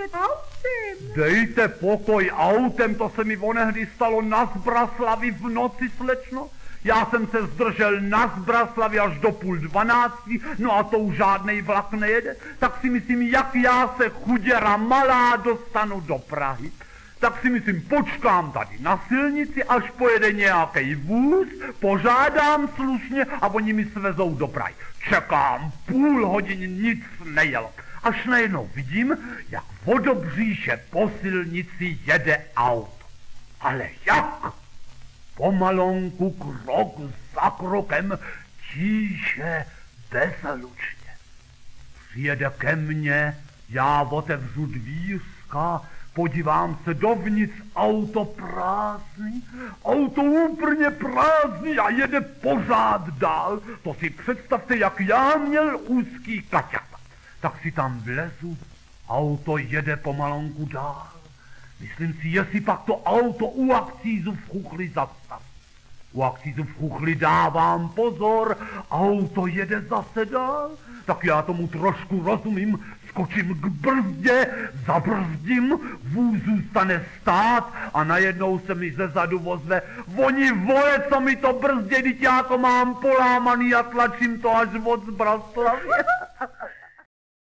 autem. Dejte pokoj autem, to se mi onehdy stalo na Zbraslavi v noci, slečno. Já jsem se zdržel na Zbraslavi až do 11:30, no a to už žádnej vlak nejede. Tak si myslím, jak já se chuděra malá dostanu do Prahy. Tak si myslím, počkám tady na silnici, až pojede nějaký vůz, požádám slušně a oni mi svezou do Prahy. Čekám půl hodiny, nic nejelo. Až najednou vidím, jak vodobříše po silnici jede auto. Ale jak? Pomalonku, krok za krokem, tíše, bezlučně. Přijede ke mně, já otevřu dvířka, podívám se dovnitř, auto prázdný, auto úplně prázdný a jede pořád dál. To si představte, jak já měl úzký kaťata. Tak si tam vlezu, auto jede pomalonku dál. Myslím si, jestli pak to auto u akcízu v Chuchli zastav. U akcízu v Chuchli dávám pozor, auto jede zase dál. Tak já tomu trošku rozumím, skočím k brzdě, zabrzdím, vůz zůstane stát a najednou se mi zezadu ozve: oni vole, co mi to brzdě, teď já to mám polámaný a tlačím to až od Zbraslavy.